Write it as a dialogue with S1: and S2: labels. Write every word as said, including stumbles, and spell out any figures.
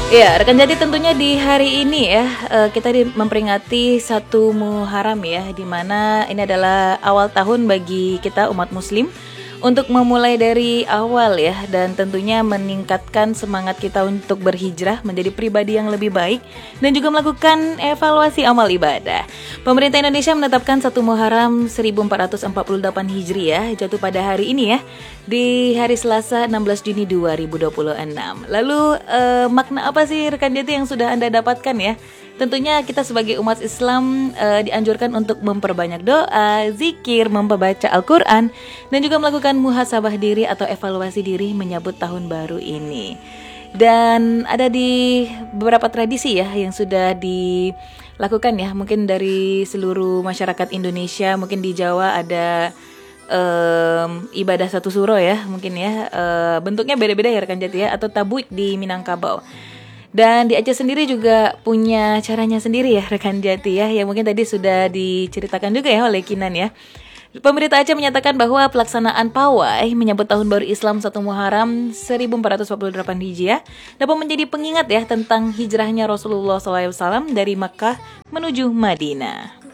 S1: Ya, rekan Jati, tentunya di hari ini ya eh, kita di- memperingati satu Muharram ya, di mana ini adalah awal tahun bagi kita umat Muslim untuk memulai dari awal ya, dan tentunya meningkatkan semangat kita untuk berhijrah menjadi pribadi yang lebih baik dan juga melakukan evaluasi amal ibadah. Pemerintah Indonesia menetapkan satu Muharram seribu empat ratus empat puluh delapan Hijriah jatuh pada hari ini ya, di hari Selasa enam belas Juni dua ribu dua puluh enam. Lalu eh, makna apa sih rekan Jati yang sudah Anda dapatkan ya? Tentunya kita sebagai umat Islam eh, dianjurkan untuk memperbanyak doa, zikir, membaca Al-Quran, dan juga melakukan muhasabah diri atau evaluasi diri menyambut tahun baru ini. Dan ada di beberapa tradisi ya yang sudah dilakukan ya, mungkin dari seluruh masyarakat Indonesia. Mungkin di Jawa ada um, ibadah satu suro ya, mungkin ya, uh, bentuknya beda-beda ya rekan Jati ya, atau tabuik di Minangkabau. Dan di Aceh sendiri juga punya caranya sendiri ya rekan Jati ya, yang mungkin tadi sudah diceritakan juga ya oleh Kinan ya. Pemerintah Aceh menyatakan bahwa pelaksanaan pawai menyambut tahun baru Islam satu Muharram seribu empat ratus empat puluh delapan Hijriah dapat menjadi pengingat ya tentang hijrahnya Rasulullah shallallahu alaihi wasallam dari Makkah menuju Madinah.